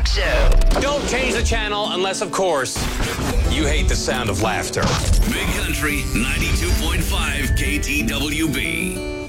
talk show. Don't change the channel unless, of course, you hate the sound of laughter. Big Country 92.5 KTWB.